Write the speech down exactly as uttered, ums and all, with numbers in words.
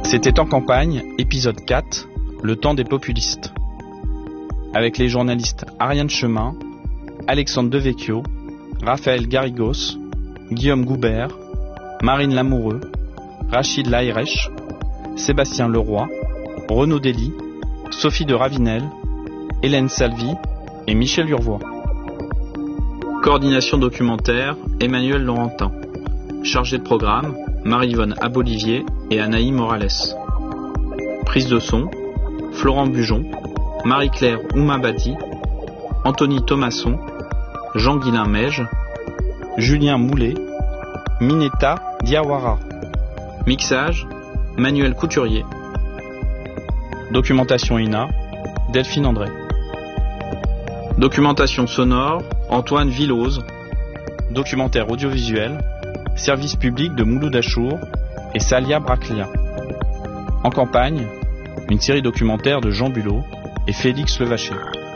C'était En campagne, épisode quatre, le temps des populistes. Avec les journalistes Ariane Chemin, Alexandre Devecchio, Raphaël Garrigos, Guillaume Goubert, Marine Lamoureux, Rachid Laïrech, Sébastien Leroy, Renaud Dely, Sophie de Ravinel, Hélène Salvi et Michel Urvois. Coordination documentaire, Emmanuel Laurentin. Chargé de programme, Marie-Yvonne Abolivier et Anaï Morales. Prise de son, Florent Bujon, Marie-Claire Oumabadi, Anthony Thomasson, Jean-Guilain Meige, Julien Moulet, Mineta Diawara. Mixage, Manuel Couturier. Documentation I N A, Delphine André. Documentation sonore, Antoine Villose. Documentaire audiovisuel, Service public de Mouloud Achour et Salia Braclia. En campagne, une série documentaire de Jean Bulot et Félix Levacher.